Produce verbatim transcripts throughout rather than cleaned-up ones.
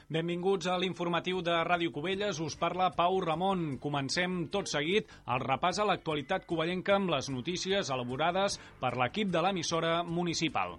Benvinguts a l'informatiu de Ràdio Cubelles. Us parla Pau Ramon. Comencem tot seguit el repàs a l'actualitat covellenca amb les notícies elaborades per l'equip de l'emissora municipal.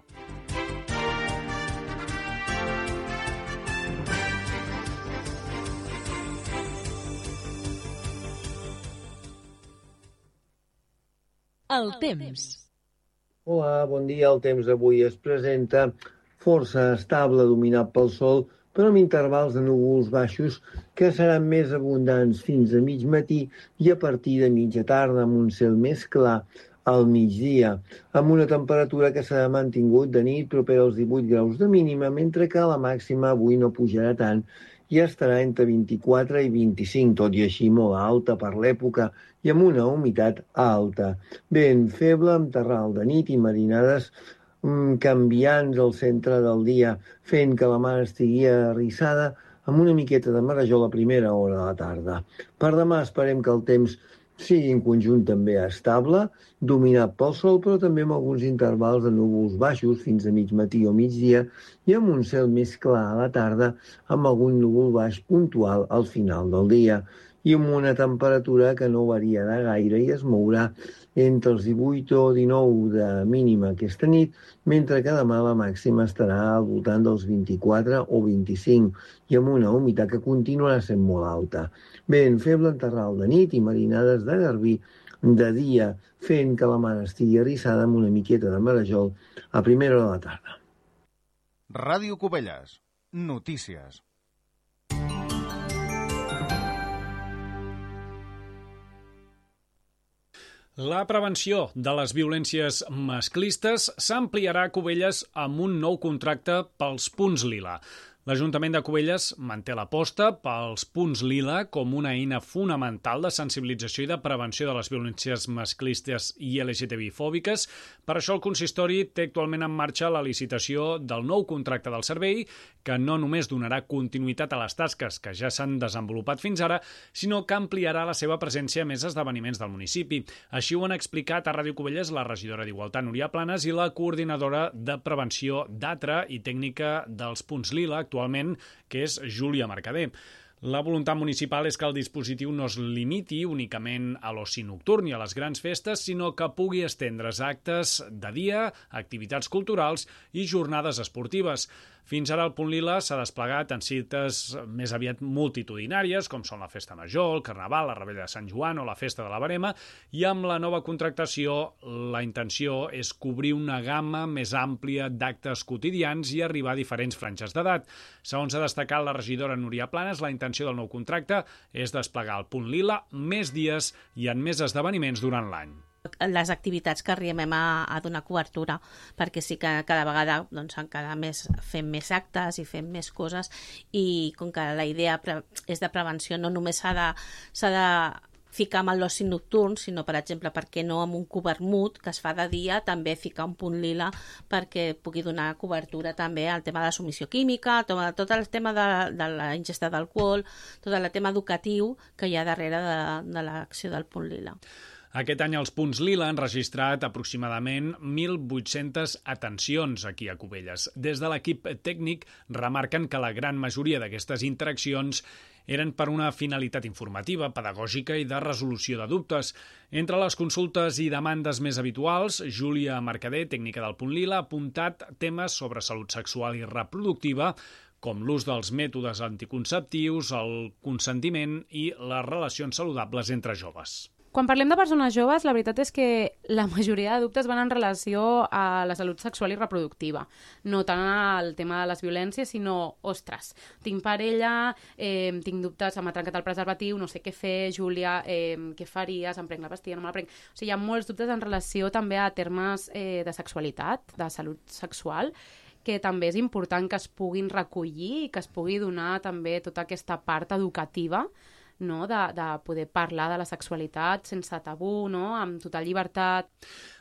El temps. Hola, bon dia. El temps d'avui es presenta força estable, dominat pel sol, però amb intervals de núvols baixos que seran més abundants fins a mig matí i a partir de mitja tarda, amb un cel més clar al migdia, amb una temperatura que s'ha mantingut de nit propera als divuit graus de mínima, mentre que la màxima avui no pujarà tant i estarà entre vint-i-quatre i vint-i-cinc, tot i així molt alta per l'època i amb una humitat alta. Vent feble amb terral de nit i marinades canviants al centre del dia, fent que la mar estigui arrissada amb una miqueta de marejol a primera hora de la tarda. Per demà esperem que el temps sigui en conjunt també estable, dominat pel sol, però també amb alguns intervals de núvols baixos fins a mig matí o migdia i amb un cel més clar a la tarda amb algun núvol baix puntual al final del dia i amb una temperatura que no variarà gaire i es mourà entre els divuit o dinou de mínima aquesta nit, mentre que demà la màxima estarà al voltant dels vint-i-quatre o vint-i-cinc i amb una humitat que continuarà sent molt alta. Vent feble en terral de nit i marinades de garbí de dia, fent que la mar estigui arrissada amb una miqueta de marejol a primera hora de la tarda. Ràdio Cubelles. Notícies. La prevenció de les violències masclistes s'ampliarà a Cubelles amb un nou contracte pels punts lila. L'Ajuntament de Cubelles manté l'aposta pels punts lila com una eina fonamental de sensibilització i de prevenció de les violències masclistes i L G T B-fòbiques. Per això el consistori té actualment en marxa la licitació del nou contracte del servei, que no només donarà continuïtat a les tasques que ja s'han desenvolupat fins ara, sinó que ampliarà la seva presència a més esdeveniments del municipi. Així ho han explicat a Ràdio Cubelles la regidora d'Igualtat, Núria Planes, i la coordinadora de prevenció d'Atra i tècnica dels punts lila, actualment, que és Júlia Mercader. La voluntat municipal és que el dispositiu no es limiti únicament a l'oci nocturn i a les grans festes, sinó que pugui estendre's a actes de dia, activitats culturals i jornades esportives. Fins ara el Punt Lila s'ha desplegat en cites més aviat multitudinàries, com són la Festa Major, el Carnaval, la Rebella de Sant Joan o la Festa de la Verema, i amb la nova contractació la intenció és cobrir una gamma més àmplia d'actes quotidians i arribar a diferents franges d'edat. Segons ha destacat la regidora Núria Planes, la intenció del nou contracte és desplegar el Punt Lila més dies i en més esdeveniments durant l'any. Les activitats que arribem a, a donar cobertura, perquè sí que cada vegada doncs, cada mes fem més actes i fem més coses, i com que la idea és de prevenció, no només s'ha de, s'ha de ficar amb l'oci nocturn, sinó, per exemple, perquè no amb un cobert mut que es fa de dia, també ficar un punt lila perquè pugui donar cobertura també al tema de la submissió química, tot el tema de, de la ingesta d'alcohol, tot el tema educatiu que hi ha darrere de, de l'acció del punt lila. Aquest any els punts lila han registrat aproximadament mil vuit-centes atencions aquí a Cubelles. Des de l'equip tècnic remarquen que la gran majoria d'aquestes interaccions eren per una finalitat informativa, pedagògica i de resolució de dubtes. Entre les consultes i demandes més habituals, Júlia Mercader, tècnica del Punt Lila, ha apuntat temes sobre salut sexual i reproductiva, com l'ús dels mètodes anticonceptius, el consentiment i les relacions saludables entre joves. Quan parlem de persones joves, la veritat és que la majoria de dubtes van en relació a la salut sexual i reproductiva. No tant al tema de les violències, sinó, ostres, tinc parella, eh, tinc dubtes, m'ha trencat el preservatiu, no sé què fer, Júlia, eh, què faries, em prenc la pastilla, no me la prenc... O sigui, hi ha molts dubtes en relació també a termes eh, de sexualitat, de salut sexual, que també és important que es puguin recollir i que es pugui donar també tota aquesta part educativa, no? de, de poder parlar de la sexualitat sense tabú, no? Amb total llibertat.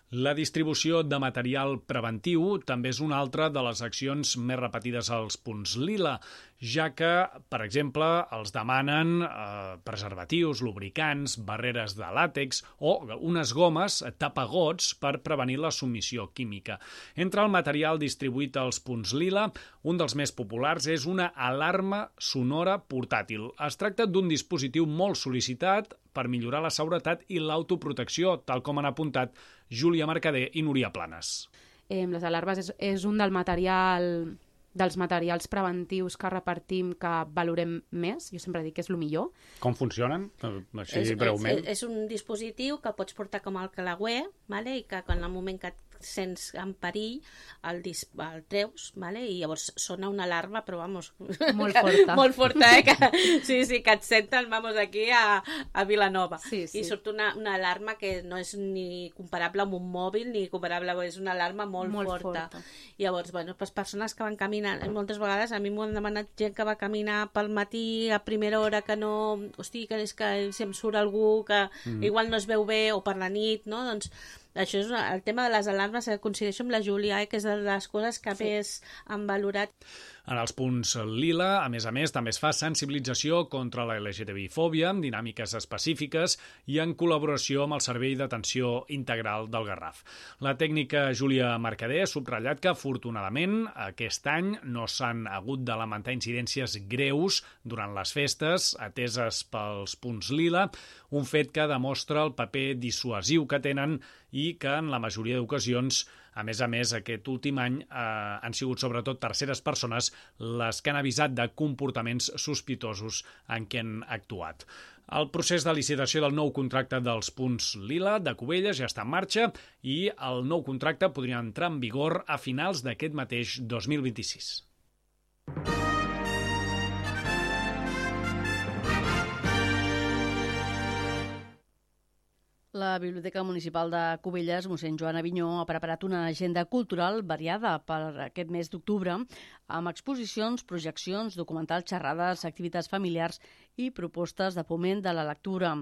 La distribució de material preventiu també és una altra de les accions més repetides als punts lila, ja que, per exemple, els demanen eh, preservatius, lubricants, barreres de làtex o unes gomes tapagots per prevenir la submissió química. Entre el material distribuït als punts lila, un dels més populars és una alarma sonora portàtil. Es tracta d'un dispositiu molt sol·licitat per millorar la seguretat i l'autoprotecció, tal com han apuntat Júlia Mercader i Núria Planes. Eh, les alarmes és, és un del material, dels materials preventius que repartim que valorem més. Jo sempre dic que és el millor. Com funcionen? Així és, breument. És, és un dispositiu que pots portar com el calagüer, vale? I que en el moment que et sents en perill el, dis, el treus, vale? I llavors sona una alarma, però vamos, molt forta, molt forta, eh? Que, sí, sí, que et senten, vamos, aquí a, a Vilanova. Sí, sí. I surt una, una alarma que no és ni comparable amb un mòbil, ni comparable, és una alarma molt, molt forta. forta. I llavors, bueno, les persones que van caminant, moltes vegades a mi m'ho han demanat gent que va caminar pel matí a primera hora que no, hosti, que és que si em surt algú que mm. igual no es veu bé, o per la nit, no? Doncs això és una, el tema de les alarmes, que coincideixo amb la Júlia, eh, que és de les coses que sí. més han valorat. En els punts lila, a més a més, també es fa sensibilització contra la L G T B I-fòbia amb dinàmiques específiques i en col·laboració amb el Servei d'Atenció Integral del Garraf. La tècnica Júlia Mercader ha subratllat que, afortunadament, aquest any no s'han hagut de lamentar incidències greus durant les festes ateses pels punts lila, un fet que demostra el paper dissuasiu que tenen i que, en la majoria d'ocasions, a més a més, aquest últim any eh, han sigut sobretot terceres persones les que han avisat de comportaments sospitosos en què han actuat. El procés de licitació del nou contracte dels punts lila de Cubelles ja està en marxa i el nou contracte podria entrar en vigor a finals d'aquest mateix dos mil vint-i-sis. La Biblioteca Municipal de Cubelles, mossèn Joan Avinyó, ha preparat una agenda cultural variada per aquest mes d'octubre amb exposicions, projeccions, documentals, xerrades, activitats familiars i propostes de foment de la lectura.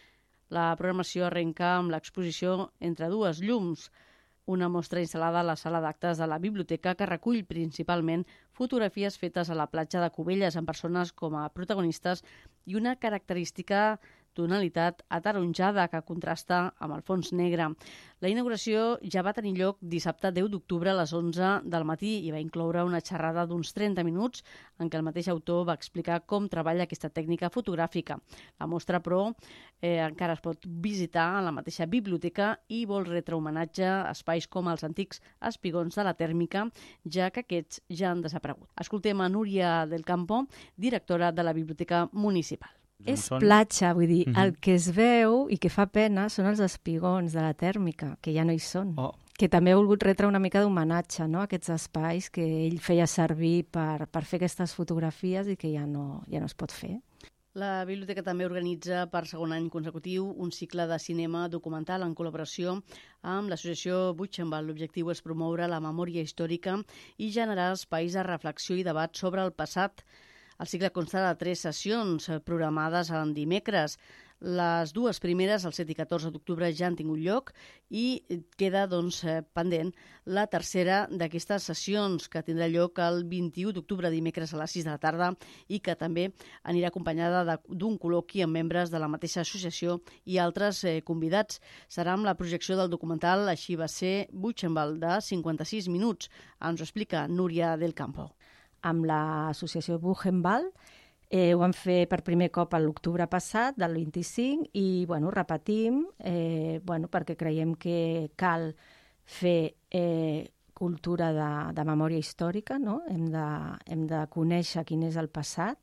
La programació arrenca amb l'exposició Entre dues llums, una mostra instal·lada a la sala d'actes de la biblioteca que recull principalment fotografies fetes a la platja de Cubelles amb persones com a protagonistes i una característica tonalitat ataronjada que contrasta amb el fons negre. La inauguració ja va tenir lloc dissabte deu d'octubre a les onze del matí i va incloure una xerrada d'uns trenta minuts en què el mateix autor va explicar com treballa aquesta tècnica fotogràfica. La mostra, però, eh, encara es pot visitar a la mateixa biblioteca i vol retre homenatge a espais com els antics espigons de la tèrmica, ja que aquests ja han desaparegut. Escoltem a Núria del Campo, directora de la Biblioteca Municipal. És platja, vull dir, Uh-huh. el que es veu i que fa pena són els espigons de la tèrmica, que ja no hi són. Oh. Que també ha volgut retre una mica d'homenatge, no?, a aquests espais que ell feia servir per, per fer aquestes fotografies i que ja no, ja no es pot fer. La biblioteca també organitza per segon any consecutiu un cicle de cinema documental en col·laboració amb l'associació Buchenwald. L'objectiu és promoure la memòria històrica i generar espais de reflexió i debat sobre el passat. El cicle consta de tres sessions programades en dimecres. Les dues primeres, el set i catorze d'octubre, ja han tingut lloc i queda doncs, pendent la tercera d'aquestes sessions, que tindrà lloc el vint-i-u d'octubre, dimecres a les sis de la tarda, i que també anirà acompanyada d'un col·loqui amb membres de la mateixa associació i altres eh, convidats. Serà amb la projecció del documental Així va ser Buchenwald, de cinquanta-sis minuts. Ens ho explica Núria del Campo. Amb l'associació Buchenwald eh, ho vam fer per primer cop a l'octubre passat, del vint-i-cinc, i bueno, repetim eh, bueno, perquè creiem que cal fer eh, cultura de, de memòria històrica, no? Hem de, hem de conèixer quin és el passat.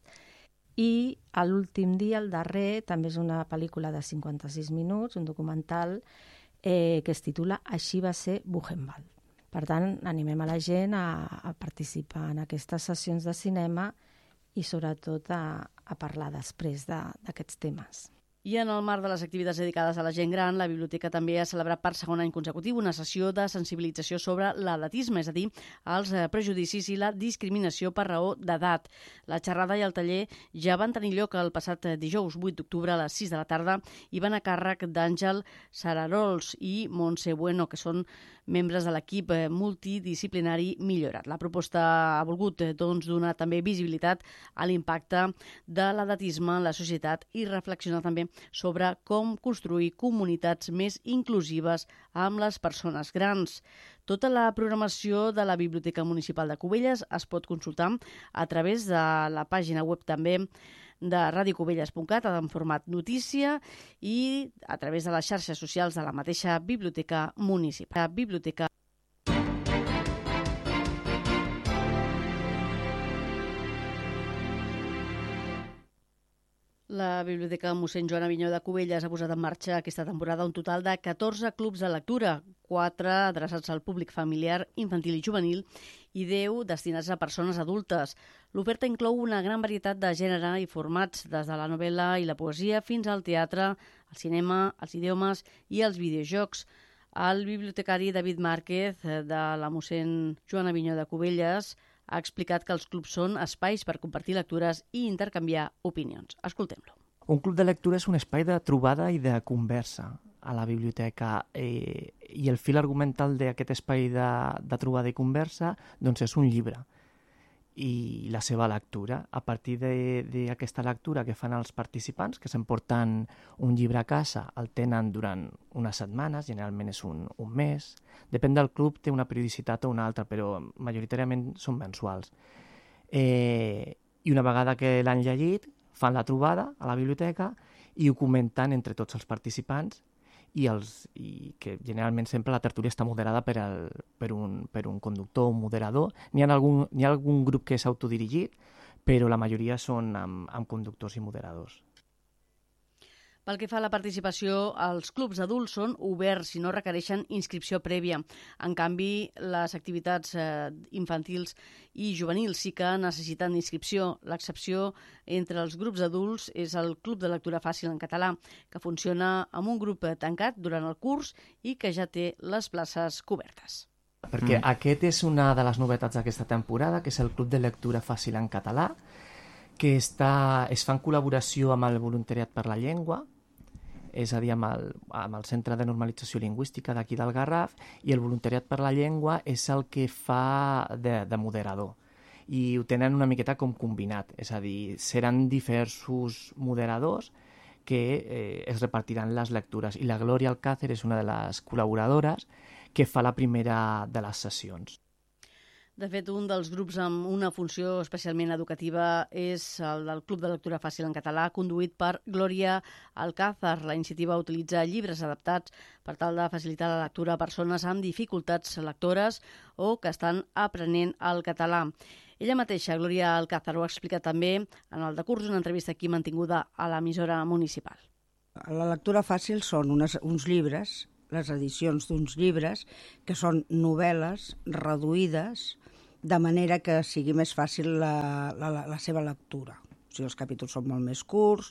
I l'últim dia, el darrer, també és una pel·lícula de cinquanta-sis minuts, un documental eh, que es titula Així va ser Buchenwald. Per tant, animem a la gent a, a participar en aquestes sessions de cinema i sobretot a, a parlar després d'aquests temes. I en el marc de les activitats dedicades a la gent gran, la biblioteca també ha celebrat per segon any consecutiu una sessió de sensibilització sobre l'edatisme, és a dir, els prejudicis i la discriminació per raó d'edat. La xerrada i el taller ja van tenir lloc el passat dijous vuit d'octubre a les sis de la tarda i van a càrrec d'Àngel Sararols i Montse Bueno, que són membres de l'equip multidisciplinari Millorat. La proposta ha volgut doncs, donar també visibilitat a l'impacte de l'edatisme en la societat i reflexionar també sobre com construir comunitats més inclusives amb les persones grans. Tota la programació de la Biblioteca Municipal de Cubelles es pot consultar a través de la pàgina web també de radio cubelles punt cat en format notícia i a través de les xarxes socials de la mateixa Biblioteca Municipal. Biblioteca La Biblioteca mossèn Joan Avinyó de Cubelles ha posat en marxa aquesta temporada un total de catorze clubs de lectura, quatre adreçats al públic familiar, infantil i juvenil i deu destinats a persones adultes. L'oferta inclou una gran varietat de gènere i formats, des de la novel·la i la poesia fins al teatre, el cinema, els idiomes i els videojocs. El bibliotecari David Márquez, de la mossèn Joan Avinyó de Cubelles, ha explicat que els clubs són espais per compartir lectures i intercanviar opinions. Escoltem-lo. Un club de lectura és un espai de trobada i de conversa a la biblioteca eh, i el fil argumental d'aquest espai de, de trobada i conversa doncs és un llibre i la seva lectura. A partir d'aquesta lectura que fan els participants, que s'emporten un llibre a casa, el tenen durant unes setmanes, generalment és un, un mes. Depèn del club, té una periodicitat o una altra, però majoritàriament són mensuals. Eh, I una vegada que l'han llegit, fan la trobada a la biblioteca i ho comenten entre tots els participants i, els, i que generalment sempre la tertúlia està moderada per, el, per, un, per un conductor, un moderador. N'hi ha algun, n'hi ha algun grup que és autodirigit, però la majoria són amb, amb conductors i moderadors. Pel que fa a la participació, els clubs adults són oberts i no requereixen inscripció prèvia. En canvi, les activitats eh, infantils i juvenils sí que necessiten inscripció. L'excepció entre els grups adults és el Club de Lectura Fàcil en Català, que funciona amb un grup tancat durant el curs i que ja té les places cobertes. Perquè mm. aquest és una de les novetats d'aquesta temporada, que és el Club de Lectura Fàcil en Català, que està, es fa en col·laboració amb el Voluntariat per la Llengua, és a dir, amb el, amb el Centre de Normalització Lingüística d'aquí del Garraf, i el Voluntariat per la Llengua és el que fa de, de moderador. I ho tenen una miqueta com combinat, és a dir, seran diversos moderadors que eh, es repartiran les lectures. I la Glòria Alcácer és una de les col·laboradores que fa la primera de les sessions. De fet, un dels grups amb una funció especialment educativa és el del Club de Lectura Fàcil en Català, conduït per Glòria Alcázar. La iniciativa utilitza llibres adaptats per tal de facilitar la lectura a persones amb dificultats lectores o que estan aprenent el català. Ella mateixa, Glòria Alcázar, ho ha explicat també en el decurs d'una entrevista aquí mantinguda a l'emissora municipal. La lectura fàcil són unes, uns llibres, les edicions d'uns llibres, que són novel·les reduïdes, de manera que sigui més fàcil la, la, la seva lectura. O sigui, els capítols són molt més curts,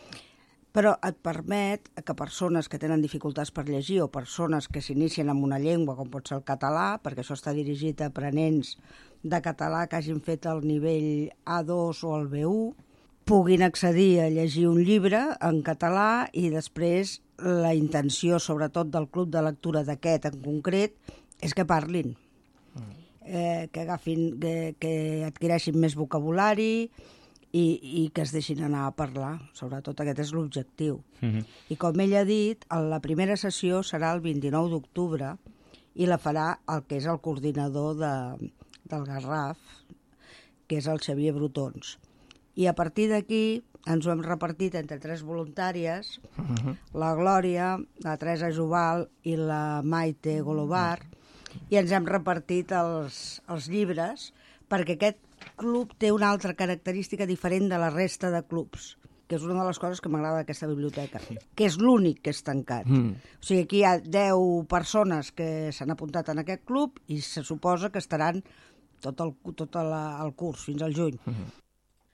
però et permet que persones que tenen dificultats per llegir o persones que s'inicien amb una llengua, com pot ser el català, perquè això està dirigit a aprenents de català que hagin fet el nivell A dos o el B u, puguin accedir a llegir un llibre en català i després la intenció, sobretot del club de lectura d'aquest en concret, és que parlin. Mm. Eh, que agafin, que, que adquireixin més vocabulari i, i que es deixin anar a parlar. Sobretot aquest és l'objectiu. Mm-hmm. I com ell ha dit, la primera sessió serà el vint-i-nou d'octubre i la farà el que és el coordinador de, del Garraf, que és el Xavier Brutons. I a partir d'aquí ens ho hem repartit entre tres voluntàries, mm-hmm. la Glòria, la Teresa Jubal i la Maite Golobar, mm-hmm. i ens hem repartit els, els llibres perquè aquest club té una altra característica diferent de la resta de clubs, que és una de les coses que m'agrada d'aquesta biblioteca, que és l'únic que és tancat. Mm. O sigui, aquí hi ha deu persones que s'han apuntat en aquest club i se suposa que estaran tot el, tot la, el curs, fins al juny. Mm-hmm.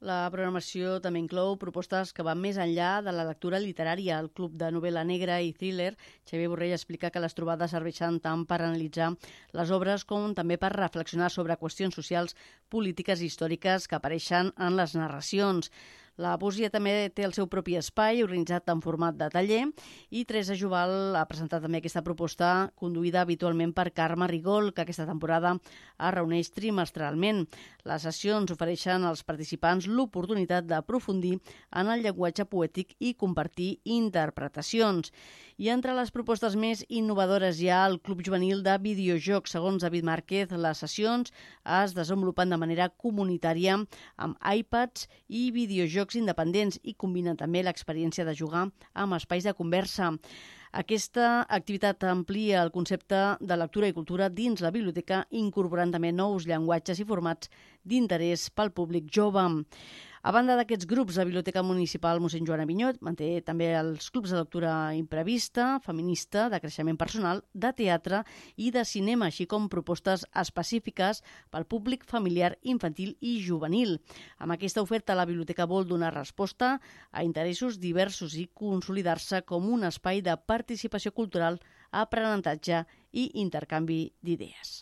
La programació també inclou propostes que van més enllà de la lectura literària. El Club de Novel·la Negra i Thriller, Xavier Borrell, explica que les trobades serveixen tant per analitzar les obres com també per reflexionar sobre qüestions socials, polítiques i històriques que apareixen en les narracions. La poesia també té el seu propi espai, organitzat en format de taller, i Teresa Jubal ha presentat també aquesta proposta conduïda habitualment per Carme Rigol, que aquesta temporada es reuneix trimestralment. Les sessions ofereixen als participants l'oportunitat d'aprofundir en el llenguatge poètic i compartir interpretacions. I entre les propostes més innovadores hi ha el Club Juvenil de Videojocs. Segons David Márquez, les sessions es desenvolupen de manera comunitària amb iPads i videojocs independents i combinen també l'experiència de jugar amb espais de conversa. Aquesta activitat amplia el concepte de lectura i cultura dins la biblioteca, incorporant també nous llenguatges i formats d'interès pel públic jove. A banda d'aquests grups, la Biblioteca Municipal mossèn Joan Avinyó manté també els clubs de lectura imprevista, feminista, de creixement personal, de teatre i de cinema, així com propostes específiques pel públic familiar, infantil i juvenil. Amb aquesta oferta, la biblioteca vol donar resposta a interessos diversos i consolidar-se com un espai de participació cultural, aprenentatge i intercanvi d'idees.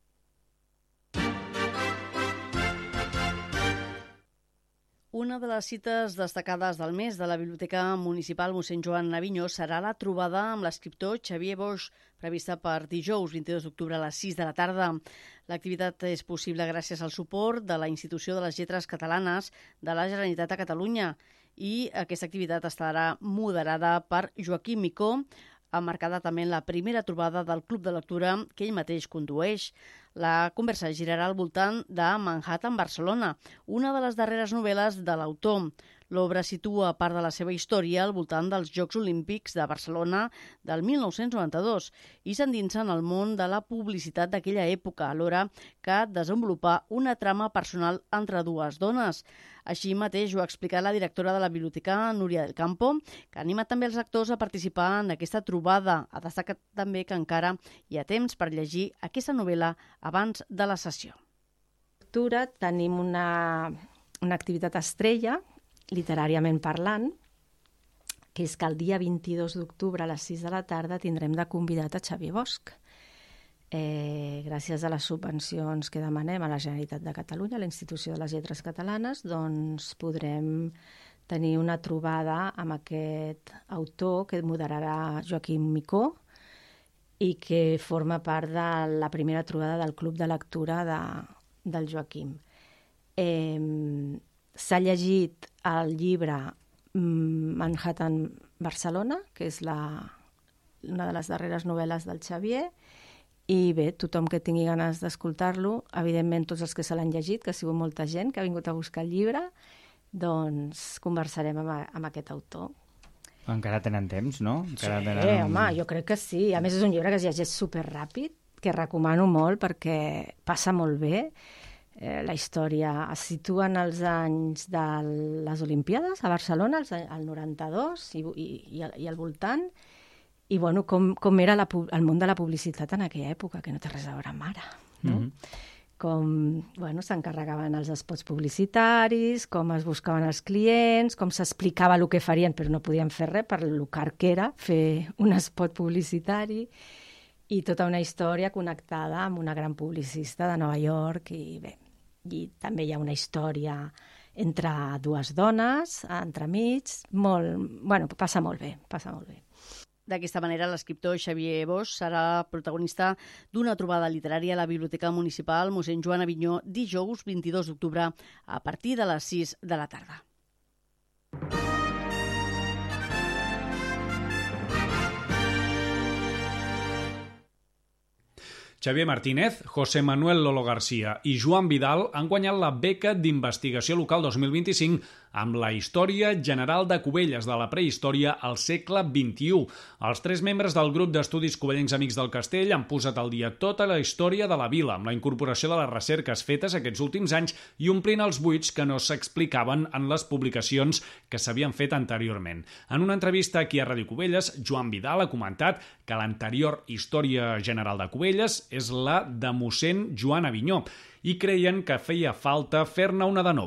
Una de les cites destacades del mes de la Biblioteca Municipal mossèn Joan Avinyó serà la trobada amb l'escriptor Xavier Boix, prevista per dijous vint-i-dos d'octubre a les sis de la tarda. L'activitat és possible gràcies al suport de la Institució de les Lletres Catalanes de la Generalitat de Catalunya i aquesta activitat estarà moderada per Joaquim Micó, emmarcada també en la primera trobada del Club de Lectura que ell mateix condueix. La conversa girarà al voltant de Manhattan, Barcelona, una de les darreres novel·les de l'autor. L'obra situa part de la seva història al voltant dels Jocs Olímpics de Barcelona del mil nou-cents noranta-dos i s'endinsa en el món de la publicitat d'aquella època, alhora que desenvolupar una trama personal entre dues dones. Així mateix ho ha explicat la directora de la biblioteca, Núria del Campo, que anima també els actors a participar en aquesta trobada. Ha destacat també que encara hi ha temps per llegir aquesta novel·la abans de la sessió. Tenim una, una activitat estrella, literàriament parlant, que és que el dia vint-i-dos d'octubre a les sis de la tarda tindrem de convidat a Xavier Bosch. Eh, gràcies a les subvencions que demanem a la Generalitat de Catalunya, a la Institució de les Lletres Catalanes, doncs podrem tenir una trobada amb aquest autor que moderarà Joaquim Micó i que forma part de la primera trobada del Club de Lectura de, del Joaquim. Eh, S'ha llegit el llibre Manhattan, Barcelona, que és la, una de les darreres novel·les del Xavier, i bé, tothom que tingui ganes d'escoltar-lo, evidentment tots els que se l'han llegit, que ha sigut molta gent que ha vingut a buscar el llibre, doncs conversarem amb, amb aquest autor. Encara tenen temps, no? Encara sí, tenen... home, jo crec que sí. A més, és un llibre que es llegeix superràpid, que recomano molt perquè passa molt bé. Eh, la història es situa en els anys de les Olimpíades a Barcelona, al noranta-dos i, i, i, al, i al voltant, i bueno, com, com era la, el món de la publicitat en aquella època, que no té res a veure amb ara. No? Mm-hmm. Com bueno, s'encarregaven els spots publicitaris, com es buscaven els clients, com s'explicava el que farien, però no podien fer res per lo car que era fer un spot publicitari, i tota una història connectada amb una gran publicista de Nova York, i bé, i també hi ha una història entre dues dones, entremig, molt, bueno, passa molt bé, passa molt bé. D'aquesta manera, l'escriptor Xavier Bosch serà protagonista d'una trobada literària a la Biblioteca Municipal mossèn Joan Avinyó dijous vint-i-dos d'octubre a partir de les sis de la tarda. Xavier Martínez, José Manuel Lolo García i Joan Vidal han guanyat la beca d'investigació local dos mil vint-i-cinc amb la història general de Cubelles de la prehistòria al segle vint-i-u. Els tres membres del grup d'estudis Covellencs Amics del Castell han posat al dia tota la història de la vila, amb la incorporació de les recerques fetes aquests últims anys i omplint els buits que no s'explicaven en les publicacions que s'havien fet anteriorment. En una entrevista aquí a Ràdio Cubelles, Joan Vidal ha comentat que l'anterior història general de Cubelles és la de mossèn Joan Avinyó i creien que feia falta fer-ne una de nova.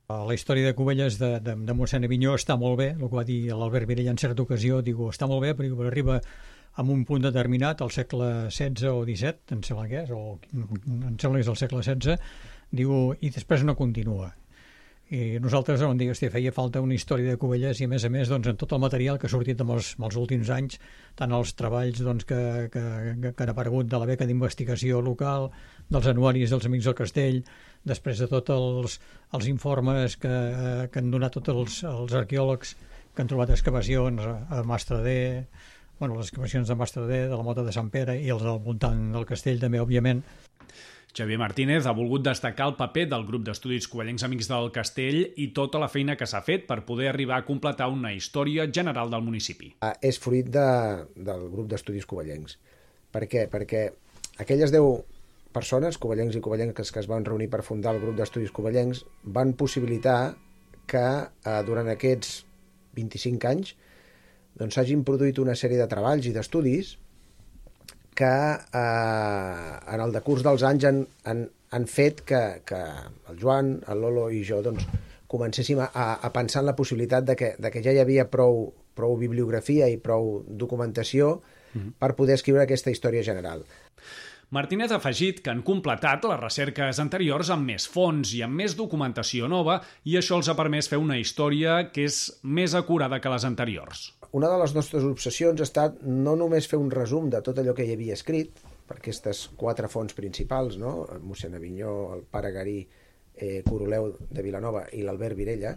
La història de Cubelles de, de, de mossèn Avinyó està molt bé, el que va dir l'Albert Virella en certa ocasió, diu, està molt bé, però arriba en un punt determinat, al segle setze o disset, em sembla que és, o em sembla que és el segle setze, diu, i després no continua. I nosaltres vam dir, hòstia, feia falta una història de Cubelles i, a més a més, doncs, en tot el material que ha sortit en els, en els últims anys, tant els treballs doncs, que, que, que han aparegut de la beca d'investigació local, dels anuaris dels Amics del Castell, després de tots els, els informes que, que han donat tots els, els arqueòlegs que han trobat excavacions a, a Mastradé, bueno, les excavacions de Mastradé, de la Mota de Sant Pere i els del voltant del castell també, òbviament. Xavier Martínez ha volgut destacar el paper del grup d'estudis covellencs Amics del Castell i tota la feina que s'ha fet per poder arribar a completar una història general del municipi. És fruit de, del grup d'estudis covellencs. Per què? Perquè aquelles deu persones, covellencs i covellenques, que es van reunir per fundar el grup d'estudis covellencs, van possibilitar que eh, durant aquests vint-i-cinc anys doncs, s'hagin produït una sèrie de treballs i d'estudis que eh, en el decurs dels anys han, han, han fet que, que el Joan, el Lolo i jo doncs, comencéssim a, a pensar en la possibilitat de que, de que ja hi havia prou, prou bibliografia i prou documentació mm-hmm. per poder escriure aquesta història general. Martínez ha afegit que han completat les recerques anteriors amb més fons i amb més documentació nova i això els ha permès fer una història que és més acurada que les anteriors. Una de les nostres obsessions ha estat no només fer un resum de tot allò que hi havia escrit, per aquestes quatre fonts principals, no? Mossèn Avinyó, el Pare Garí, eh, Coroleu de Vilanova i l'Albert Virella,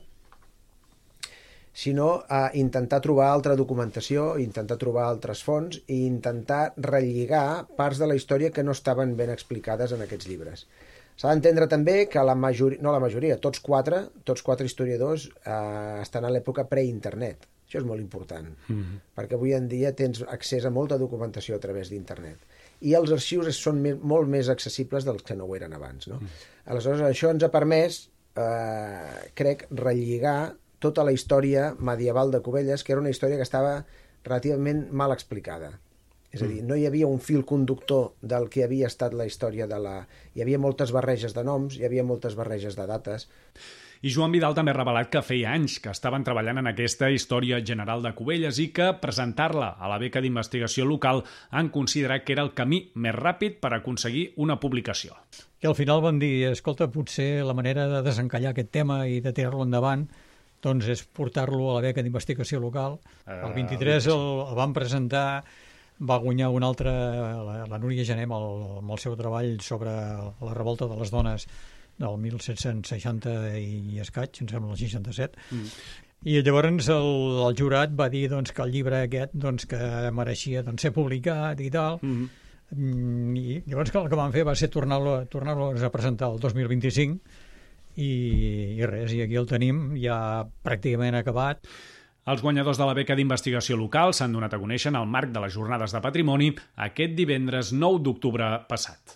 sinó a intentar trobar altra documentació, intentar trobar altres fonts i intentar relligar parts de la història que no estaven ben explicades en aquests llibres. S'ha d'entendre també que la majoria, no la majoria, tots quatre, tots quatre historiadors eh, estan a l'època pre-internet. Això és molt important, mm-hmm. perquè avui en dia tens accés a molta documentació a través d'internet. I els arxius són més, molt més accessibles dels que no ho eren abans. No? Mm. Aleshores, això ens ha permès, eh, crec, relligar tota la història medieval de Cubelles, que era una història que estava relativament mal explicada. És a dir, no hi havia un fil conductor del que havia estat la història de la... Hi havia moltes barreges de noms, hi havia moltes barreges de dates. I Joan Vidal també ha revelat que feia anys que estaven treballant en aquesta història general de Cubelles i que presentar-la a la beca d'investigació local han considerat que era el camí més ràpid per aconseguir una publicació. I al final van dir, escolta, potser la manera de desencallar aquest tema i de tirar-lo endavant doncs és portar-lo a la beca d'investigació local. El vint-i-tres el, el van presentar, va guanyar un altre, la, la Núria Gené, amb el, amb el seu treball sobre la revolta de les dones del mil set-cents seixanta i escaig, em sembla el seixanta-set. Mm. I llavors el, el jurat va dir doncs, que el llibre aquest doncs, que mereixia doncs, ser publicat i tal. Mm-hmm. I llavors el que van fer va ser tornar-lo tornar-lo a presentar el dos mil vint-i-cinc i, i res, i aquí el tenim ja pràcticament acabat. Els guanyadors de la beca d'investigació local s'han donat a conèixer en el marc de les Jornades de Patrimoni aquest divendres nou d'octubre passat.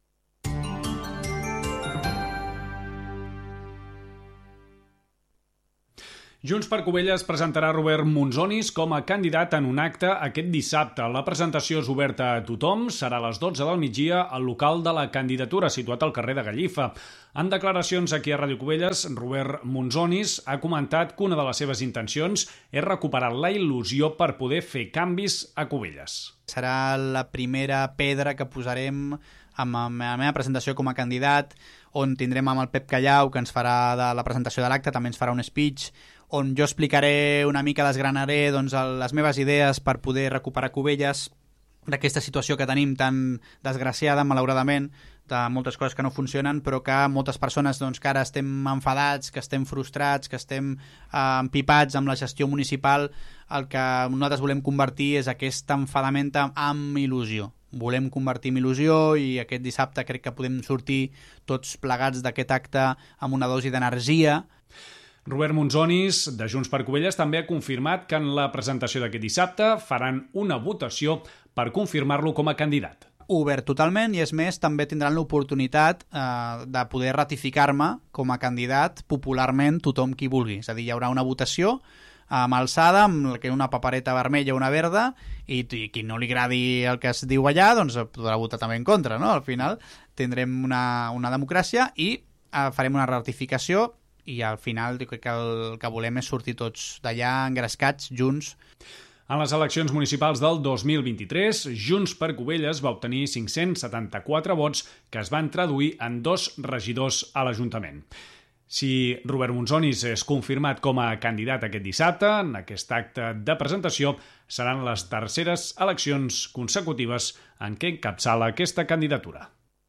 Junts per Cubelles presentarà Robert Monzonis com a candidat en un acte aquest dissabte. La presentació és oberta a tothom, serà a les dotze del migdia al local de la candidatura, situat al carrer de Gallifa. En declaracions aquí a Ràdio Cubelles, Robert Monzonis ha comentat que una de les seves intencions és recuperar la il·lusió per poder fer canvis a Cubelles. Serà la primera pedra que posarem amb la meva presentació com a candidat, on tindrem amb el Pep Callau, que ens farà de la presentació de l'acte, també ens farà un speech, on jo explicaré una mica, desgranaré doncs, les meves idees per poder recuperar Cubelles d'aquesta situació que tenim tan desgraciada, malauradament, de moltes coses que no funcionen, però que moltes persones doncs, que ara estem enfadats, que estem frustrats, que estem eh, empipats amb la gestió municipal, el que nosaltres volem convertir és aquest enfadament amb il·lusió. Volem convertir en il·lusió i aquest dissabte crec que podem sortir tots plegats d'aquest acte amb una dosi d'energia. Robert Monzonis, de Junts per Cubelles, també ha confirmat que en la presentació d'aquest dissabte faran una votació per confirmar-lo com a candidat. Obert totalment, i és més, també tindran l'oportunitat eh, de poder ratificar-me com a candidat popularment tothom qui vulgui. És a dir, hi haurà una votació amb alçada, amb una papereta vermella o una verda, i, i qui no li agradi el que es diu allà, doncs podrà votar també en contra, no? Al final tindrem una, una democràcia i eh, farem una ratificació i al final crec que el que volem és sortir tots d'allà engrescats, junts. En les eleccions municipals del dos mil vint-i-tres, Junts per Cubelles va obtenir cinc-cents setanta-quatre vots que es van traduir en dos regidors a l'Ajuntament. Si Robert Monzonis és confirmat com a candidat aquest dissabte, en aquest acte de presentació seran les terceres eleccions consecutives en què encapçala aquesta candidatura.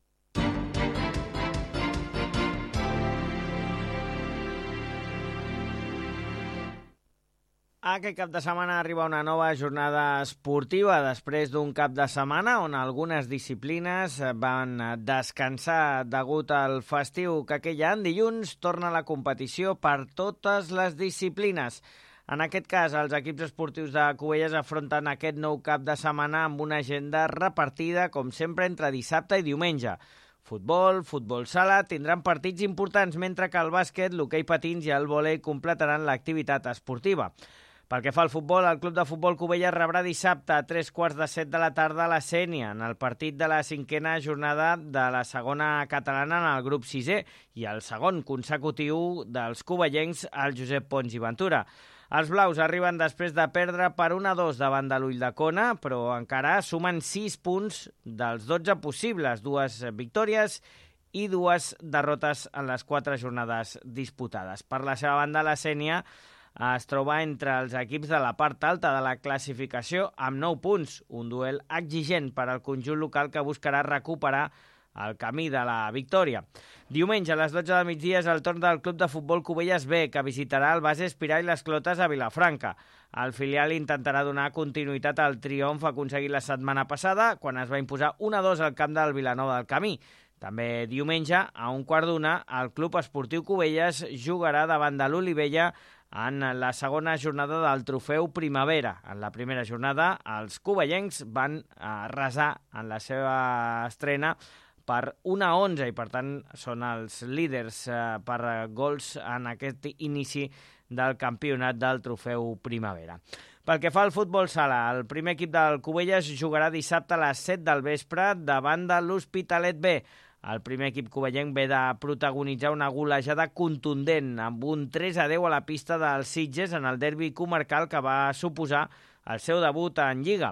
Aquest cap de setmana arriba una nova jornada esportiva després d'un cap de setmana on algunes disciplines van descansar degut al festiu que aquell any. Dilluns torna la competició per totes les disciplines. En aquest cas, els equips esportius de Cubelles afronten aquest nou cap de setmana amb una agenda repartida, com sempre, entre dissabte i diumenge. Futbol, futbol sala, tindran partits importants, mentre que el bàsquet, l'hoquei patins i el vòlei completaran l'activitat esportiva. Pel que fa al futbol, el Club de Futbol Cubelles rebrà dissabte a tres quarts de set de la tarda a la Sénia, en el partit de la cinquena jornada de la segona catalana en el grup sisè i el segon consecutiu dels cubellencs, el Josep Pons i Ventura. Els blaus arriben després de perdre per un a dos davant de l'Ulldecona, però encara sumen sis punts dels dotze possibles, dues victòries i dues derrotes en les quatre jornades disputades. Per la seva banda, la Sénia es troba entre els equips de la part alta de la classificació amb nou punts, un duel exigent per al conjunt local que buscarà recuperar el camí de la victòria. Diumenge a les dotze del migdia és el torn del Club de Futbol Cubelles B, que visitarà el Base Espirà i les Clotes a Vilafranca. El filial intentarà donar continuïtat al triomf aconseguit la setmana passada, quan es va imposar un a dos al camp del Vilanova del Camí. També diumenge, a un quart d'una, el Club Esportiu Cubelles jugarà davant de l'Olivella en la segona jornada del Trofeu Primavera. En la primera jornada, els cubellencs van arrasar en la seva estrena per un a onze i, per tant, són els líders per gols en aquest inici del campionat del Trofeu Primavera. Pel que fa al futbol sala, el primer equip del Cubelles jugarà dissabte a les set del vespre davant de l'Hospitalet B. El primer equip cubellenc ve de protagonitzar una golejada contundent amb un tres a deu a la pista dels Sitges en el derbi comarcal que va suposar el seu debut en Lliga.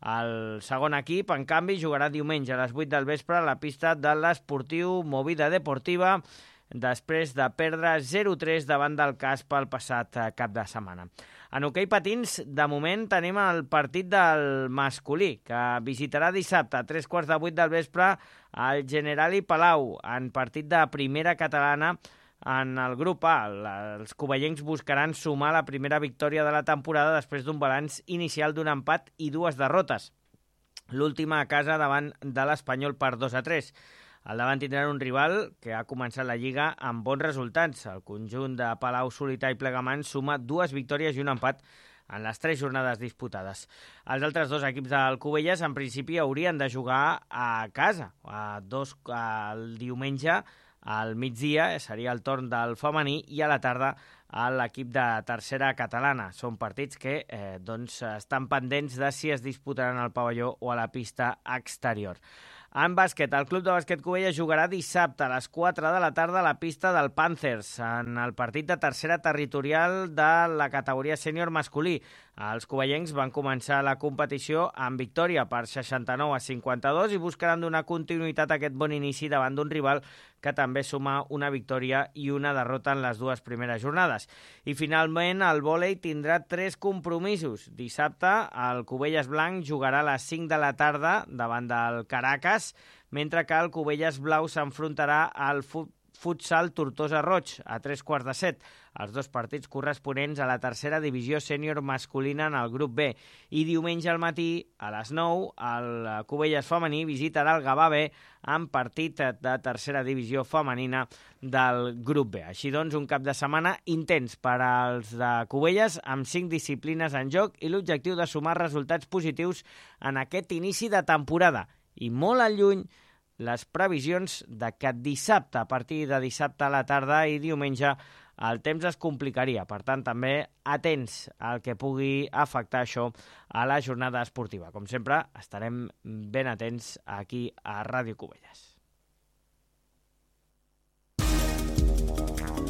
El segon equip, en canvi, jugarà diumenge a les vuit del vespre a la pista de l'Esportiu Movida Deportiva després de perdre zero a tres davant del Casp el passat cap de setmana. En hoquei patins, de moment, tenim el partit del masculí, que visitarà dissabte a tres quarts de vuit del vespre al Generali Palau, en partit de primera catalana en el grup A. Els cubellencs buscaran sumar la primera victòria de la temporada després d'un balanç inicial d'un empat i dues derrotes. L'última a casa davant de l'Espanyol per dos a tres. Al davant tindran un rival que ha començat la Lliga amb bons resultats. El conjunt de Palau, Solità i Plegamans suma dues victòries i un empat en les tres jornades disputades. Els altres dos equips del Cubelles, en principi, haurien de jugar a casa. A dos, el diumenge, al migdia, seria el torn del femení, i a la tarda a l'equip de tercera catalana. Són partits que eh, doncs, estan pendents de si es disputaran al pavelló o a la pista exterior. En bàsquet, el Club de Bàsquet Cubelles jugarà dissabte a les quatre de la tarda a la pista del Panthers, en el partit de tercera territorial de la categoria sènior masculí. Els cubellencs van començar la competició amb victòria per seixanta-nou a cinquanta-dos i buscaran donar continuïtat a aquest bon inici davant d'un rival que també suma una victòria i una derrota en les dues primeres jornades. I finalment, el vòlei tindrà tres compromisos. Dissabte, el Cubelles Blanc jugarà a les cinc de la tarda davant del Caracas, mentre que el Cubelles Blau s'enfrontarà al futbol Futsal Tortosa Roig, a tres quarts de set, els dos partits corresponents a la tercera divisió sènior masculina en el grup B. I diumenge al matí, a les nou, el Cubelles femení visitarà el Gavà B en partit de tercera divisió femenina del grup B. Així doncs, un cap de setmana intens per als de Cubelles, amb cinc disciplines en joc i l'objectiu de sumar resultats positius en aquest inici de temporada. I molt al lluny les previsions de que dissabte, a partir de dissabte a la tarda i diumenge, el temps es complicaria. Per tant, també atents al que pugui afectar això a la jornada esportiva. Com sempre, estarem ben atents aquí a Ràdio Cubelles.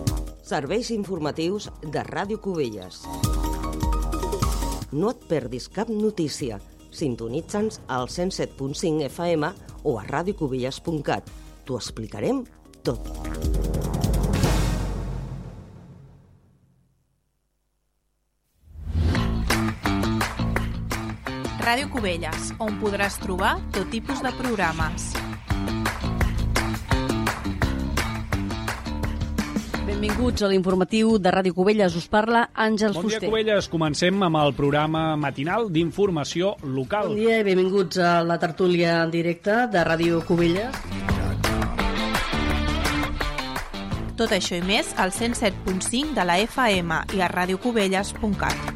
Serveis informatius de Ràdio Cubelles. No et perdis cap notícia. Sintonitza'ns al cent set punt cinc F M o a radiocubelles punt cat. T'ho explicarem tot. Ràdio Cubelles, on podràs trobar tot tipus de programes. Benvinguts a l'informatiu de Ràdio Cubelles. Us parla Àngels Bon dia, Fuster. Cubelles. Comencem amb el programa matinal d'informació local. Bon dia i benvinguts a la tertúlia en directe de Ràdio Cubelles. Tot això i més al cent set punt cinc de la F M i a radiocubelles punt cat.